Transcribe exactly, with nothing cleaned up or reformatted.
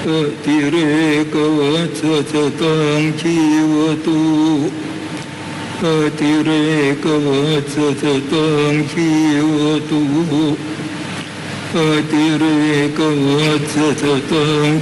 ติเรกวัฏสตังชีวตุอติเรกวัฏสตังชีวตุอติเรกวัฏสตัง